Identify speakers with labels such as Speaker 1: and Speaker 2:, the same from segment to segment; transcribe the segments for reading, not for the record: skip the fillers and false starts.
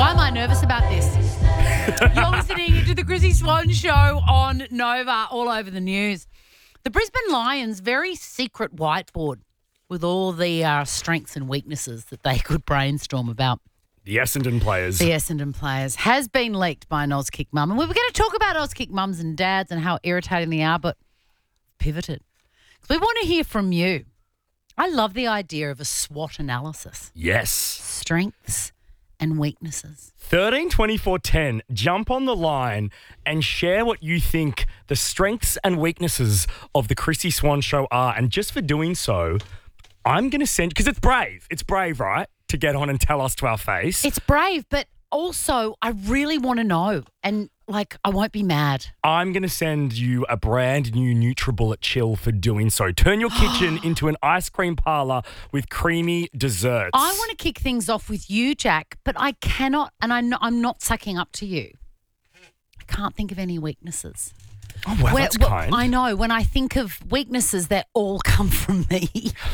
Speaker 1: Why am I nervous about this? You're listening to the Chrissy Swan Show on Nova, all over the news. The Brisbane Lions' very secret whiteboard with all the strengths and weaknesses that they could brainstorm about.
Speaker 2: The Essendon players.
Speaker 1: Has been leaked by an Auskick mum. And we were going to talk about Auskick mums and dads and how irritating they are, but pivoted. We want to hear from you. I love the idea of a SWOT analysis.
Speaker 2: Yes.
Speaker 1: Strengths and weaknesses.
Speaker 2: 13 24 10. Jump on the line and share what you think the strengths and weaknesses of the Chrissy Swan Show are. And just for doing so, I'm going to send, because it's brave. It's brave, right? To get on and tell us to our face.
Speaker 1: It's brave, but also I really want to know. And I won't be mad.
Speaker 2: I'm going to send you a brand new NutriBullet chill for doing so. Turn your kitchen into an ice cream parlour with creamy desserts.
Speaker 1: I want to kick things off with you, Jack, but I cannot, and I'm not sucking up to you. I can't think of any weaknesses.
Speaker 2: Oh, wow, that's kind.
Speaker 1: I know. When I think of weaknesses, they all come from me.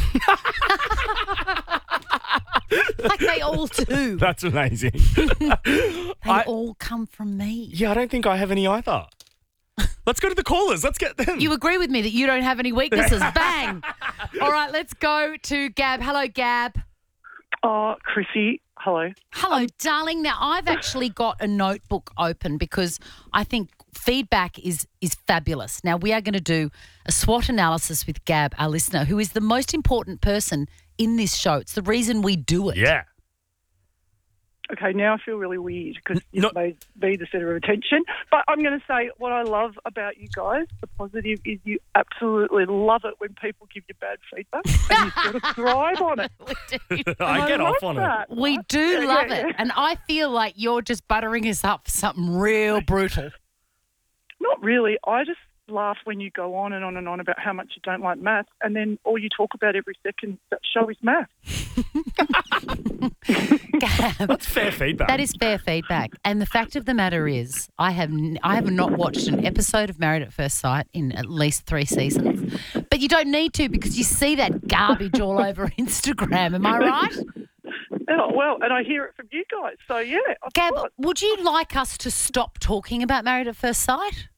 Speaker 1: Like they all do.
Speaker 2: That's amazing.
Speaker 1: They all come from me.
Speaker 2: Yeah, I don't think I have any either. Let's go to the callers. Let's get them.
Speaker 1: You agree with me that you don't have any weaknesses. Bang. All right, let's go to Gab. Hello, Gab.
Speaker 3: Oh, Chrissy, hello.
Speaker 1: Hello, darling. Now, I've actually got a notebook open because I think feedback is fabulous. Now, we are going to do a SWOT analysis with Gab, our listener, who is the most important person in this show. It's the reason we do it.
Speaker 2: Yeah.
Speaker 3: Okay, now I feel really weird because you may be the centre of attention. But I'm going to say what I love about you guys, the positive, is you absolutely love it when people give you bad feedback and you sort of thrive on it.
Speaker 2: I get off on
Speaker 3: that.
Speaker 2: it.
Speaker 1: We do love it. And I feel like you're just buttering us up for something real brutal.
Speaker 3: Not really. I just laugh when you go on and on and on about how much you don't like maths, and then all you talk about every second that show is maths.
Speaker 1: Gab,
Speaker 2: that's fair feedback.
Speaker 1: That is fair feedback. And the fact of the matter is, I have not watched an episode of Married at First Sight in at least 3 seasons. But you don't need to because you see that garbage all over Instagram. Am I right?
Speaker 3: Oh, well, and I hear it from you guys. So, yeah.
Speaker 1: Gab, would you like us to stop talking about Married at First Sight?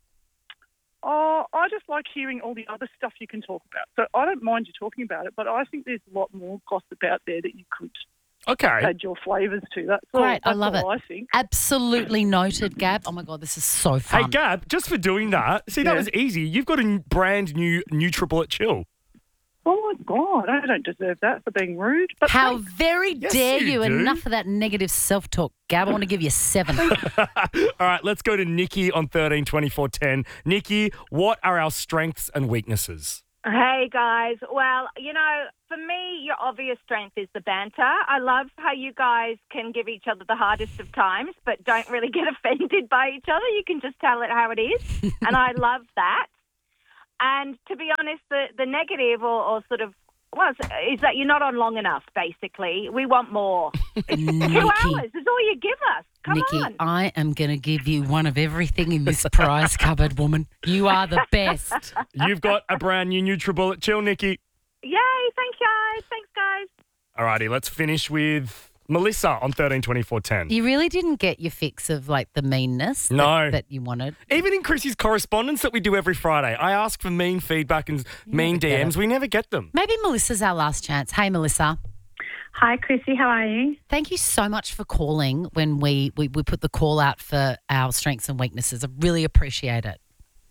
Speaker 3: Oh, I just like hearing all the other stuff you can talk about. So I don't mind you talking about it, but I think there's a lot more gossip out there that you could add your flavours to. That's
Speaker 1: great.
Speaker 3: I
Speaker 1: love it.
Speaker 3: I think.
Speaker 1: Absolutely noted, Gab. Oh, my God, this is so fun.
Speaker 2: Hey, Gab, just for doing that, that was easy. You've got a brand new NutriBullet chill.
Speaker 3: Oh, my God, I don't deserve that for being rude. But
Speaker 1: how very dare you. Enough of that negative self-talk, Gab. I want to give you 7.
Speaker 2: All right, let's go to Nikki on 13 24 10. Nikki, what are our strengths and weaknesses?
Speaker 4: Hey, guys. Well, for me, your obvious strength is the banter. I love how you guys can give each other the hardest of times, but don't really get offended by each other. You can just tell it how it is, and I love that. And to be honest, the negative or sort of is that you're not on long enough, basically. We want more. 2 hours is all you give us. Come
Speaker 1: Nikki,
Speaker 4: on.
Speaker 1: I am going to give you one of everything in this prize cupboard, woman. You are the best.
Speaker 2: You've got a brand new NutriBullet chill, Nikki.
Speaker 4: Yay, thanks, guys. Thanks, guys.
Speaker 2: All righty, let's finish with Melissa on 13 24 10.
Speaker 1: You really didn't get your fix of the meanness that you wanted.
Speaker 2: Even in Chrissy's correspondence that we do every Friday, I ask for mean feedback and mean DMs. We never get them.
Speaker 1: Maybe Melissa's our last chance. Hey, Melissa.
Speaker 5: Hi, Chrissy. How are you?
Speaker 1: Thank you so much for calling when we put the call out for our strengths and weaknesses. I really appreciate it.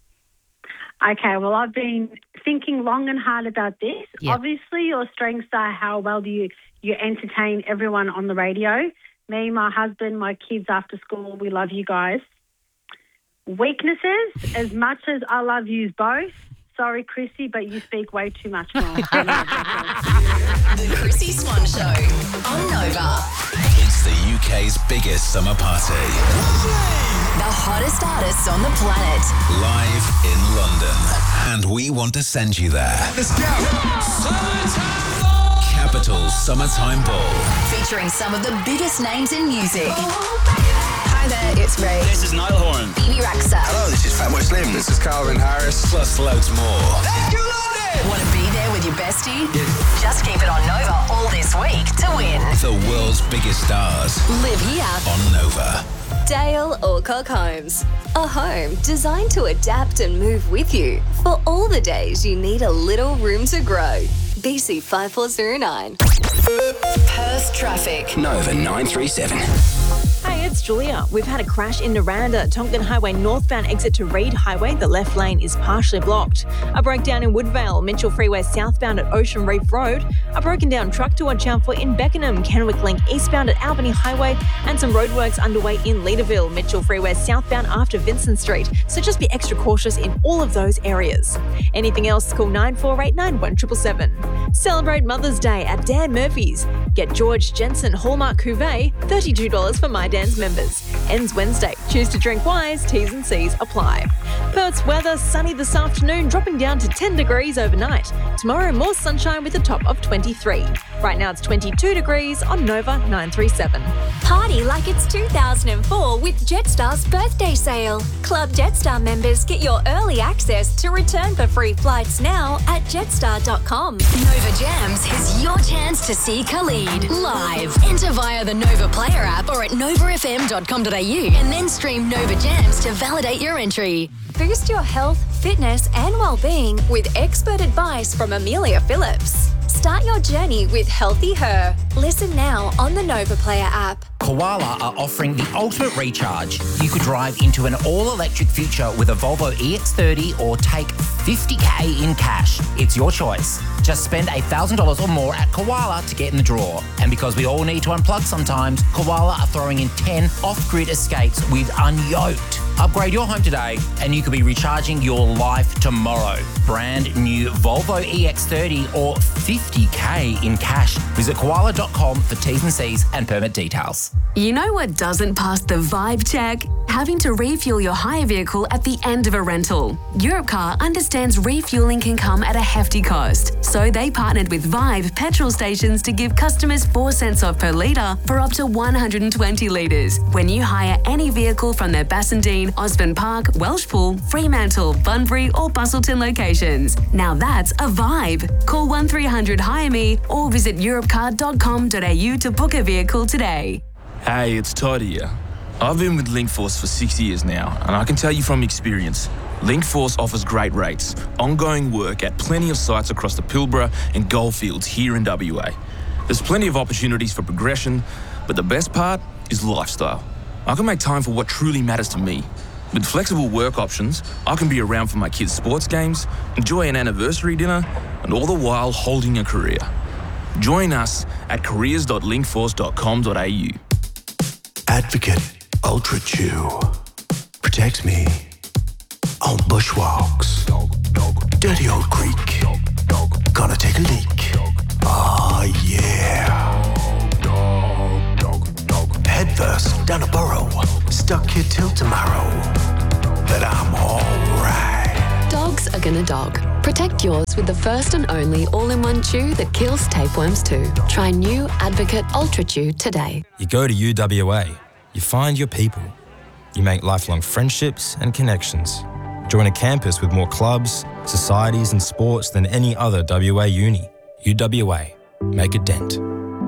Speaker 5: Okay, well, I've been thinking long and hard about this.
Speaker 1: Yep.
Speaker 5: Obviously, your strengths are how well do you entertain everyone on the radio. Me, my husband, my kids after school, we love you guys. Weaknesses, as much as I love you both, sorry, Chrissy, but you speak way too much more.
Speaker 6: The Chrissy Swan Show on Nova.
Speaker 7: It's the UK's biggest summer party.
Speaker 6: The hottest artists on the planet.
Speaker 7: Live in London. And we want to send you there.
Speaker 8: Let's go!
Speaker 7: Summertime Ball! Capital Summertime Ball.
Speaker 6: Featuring some of the biggest names in music. Hi there, it's Ray.
Speaker 9: This is Niall Horan.
Speaker 6: Phoebe Raxa.
Speaker 9: Hello, this is Fatboy Slim.
Speaker 7: This is Calvin Harris. Plus loads more.
Speaker 9: Let's go, London!
Speaker 6: Want to be there with your bestie? Just keep it on Nova all this week to win.
Speaker 7: The world's biggest stars
Speaker 6: Live here.
Speaker 7: on Nova.
Speaker 8: Dale Alcock Homes. A home designed to adapt and move with you for all the days you need a little room to grow. BC 5409.
Speaker 6: Perth traffic.
Speaker 7: Nova 937.
Speaker 9: Hey, it's Julia. We've had a crash in Naranda, Tonkin Highway northbound exit to Reed Highway. The left lane is partially blocked. A breakdown in Woodvale, Mitchell Freeway southbound at Ocean Reef Road. A broken down truck to watch out for in Beckenham, Kenwick Link eastbound at Albany Highway, and some roadworks underway in Leaderville, Mitchell Freeway southbound after Vincent Street. So just be extra cautious in all of those areas. Anything else, call 9489 1777. Celebrate Mother's Day at Dan Murphy's. Get George Jensen Hallmark Cuvée, $32 for My Dan's members. Ends Wednesday. Choose to drink wise. T's and C's apply. Perth's weather, sunny this afternoon, dropping down to 10 degrees overnight. Tomorrow, more sunshine with a top of 23. Right now, it's 22 degrees on Nova 937.
Speaker 10: Party like it's 2004 with Jetstar's birthday sale. Club Jetstar members get your early access to return for free flights now at jetstar.com.
Speaker 6: Nova Jams is your chance to see Khalid live. Enter via the Nova Player app or at novafm.com.au and then stream Nova Jams to validate your entry.
Speaker 10: Boost your health, fitness and well-being with expert advice from Amelia Phillips. Start your journey with Healthy Her. Listen now on the Nova Player app.
Speaker 11: Koala are offering the ultimate recharge. You could drive into an all-electric future with a Volvo EX30 or take $50,000 in cash. It's your choice. Just spend $1,000 or more at Koala to get in the draw. And because we all need to unplug sometimes, Koala are throwing in 10 off-grid escapes with Unyoked. Upgrade your home today and you could be recharging your life tomorrow. Brand new Volvo EX30 or $50,000 in cash. Visit koala.com for T's and C's and permit details.
Speaker 12: You know what doesn't pass the vibe check? Having to refuel your hire vehicle at the end of a rental. Europcar understands refueling can come at a hefty cost, so they partnered with Vibe petrol stations to give customers 4 cents off per litre for up to 120 litres when you hire any vehicle from their Bassendean, Osborne Park, Welshpool, Fremantle, Bunbury or Busselton locations. Now that's a vibe. Call 1300 Hire Me or visit europcar.com.au to book a vehicle today.
Speaker 13: Hey, it's Todd here. I've been with Linkforce for 6 years now, and I can tell you from experience, Linkforce offers great rates, ongoing work at plenty of sites across the Pilbara and Goldfields here in WA. There's plenty of opportunities for progression, but the best part is lifestyle. I can make time for what truly matters to me. With flexible work options, I can be around for my kids' sports games, enjoy an anniversary dinner, and all the while holding a career. Join us at careers.linkforce.com.au.
Speaker 14: Advocate Ultra Chew protects me on bushwalks, dirty old creek, gonna take a leak. Ah, yeah. Head first down a burrow, stuck here till tomorrow, but I'm alright.
Speaker 12: Dogs are gonna dog. Protect yours with the first and only all-in-one chew that kills tapeworms too. Try new Advocate Ultra Chew today.
Speaker 15: You go to UWA, you find your people. You make lifelong friendships and connections. Join a campus with more clubs, societies and sports than any other WA uni. UWA. Make a dent.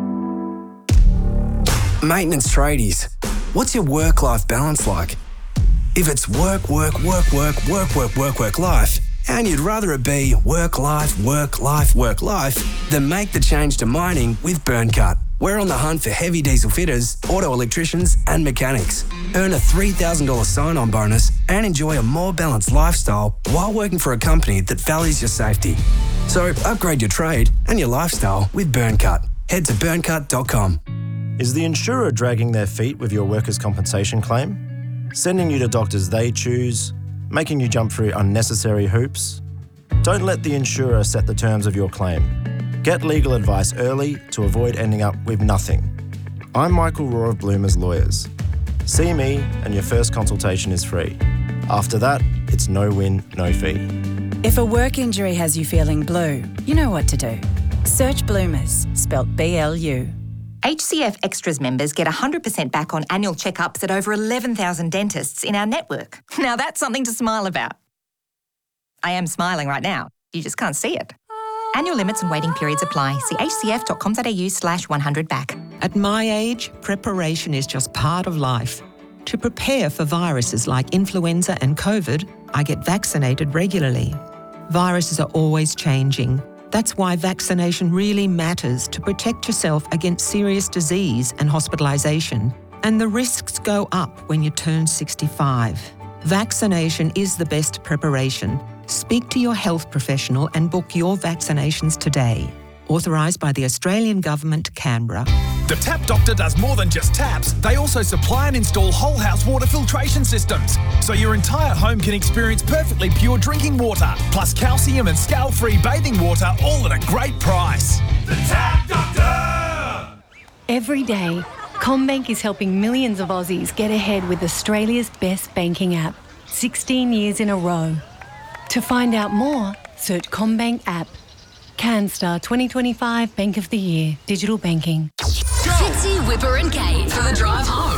Speaker 16: Maintenance tradies, what's your work-life balance like? If it's work, life, and you'd rather it be work, life, then make the change to mining with Burncut. We're on the hunt for heavy diesel fitters, auto electricians, and mechanics. Earn a $3,000 sign-on bonus and enjoy a more balanced lifestyle while working for a company that values your safety. So upgrade your trade and your lifestyle with Burncut. Head to burncut.com.
Speaker 15: Is the insurer dragging their feet with your workers' compensation claim? Sending you to doctors they choose? Making you jump through unnecessary hoops? Don't let the insurer set the terms of your claim. Get legal advice early to avoid ending up with nothing. I'm Michael Rohr of Bloomers Lawyers. See me and your first consultation is free. After that, it's no win, no fee.
Speaker 17: If a work injury has you feeling blue, you know what to do. Search Bloomers, spelt BLU.
Speaker 18: HCF Extras members get 100% back on annual checkups at over 11,000 dentists in our network. Now that's something to smile about. I am smiling right now. You just can't see it. Annual limits and waiting periods apply. See hcf.com.au/100back.
Speaker 19: At my age, preparation is just part of life. To prepare for viruses like influenza and COVID, I get vaccinated regularly. Viruses are always changing. That's why vaccination really matters to protect yourself against serious disease and hospitalisation. And the risks go up when you turn 65. Vaccination is the best preparation. Speak to your health professional and book your vaccinations today. Authorised by the Australian Government, Canberra.
Speaker 20: The Tap Doctor does more than just taps. They also supply and install whole house water filtration systems, so your entire home can experience perfectly pure drinking water, plus calcium and scale-free bathing water, all at a great price. The Tap Doctor!
Speaker 21: Every day, CommBank is helping millions of Aussies get ahead with Australia's best banking app, 16 years in a row. To find out more, search CommBank app. CanStar 2025 Bank of the Year. Digital banking.
Speaker 6: Fitzy, Whipper and Kate for the drive home.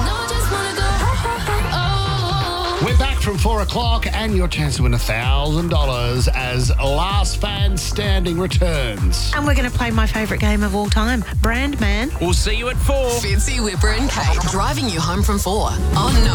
Speaker 22: We're back from 4 o'clock and your chance to win $1,000 as Last Fan Standing returns.
Speaker 23: And we're going to play my favourite game of all time, Brand Man.
Speaker 22: We'll see you at 4.
Speaker 6: Fitzy, Whipper and Kate driving you home from 4 on